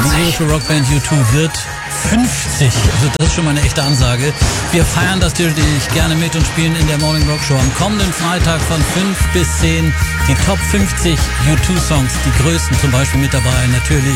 Die irische Rockband U2 wird 50. Also das ist schon mal eine echte Ansage. Wir feiern das natürlich gerne mit und spielen in der Morning Rock Show am kommenden Freitag von 5 bis 10 die Top 50 U2 Songs, die größten zum Beispiel mit dabei. Natürlich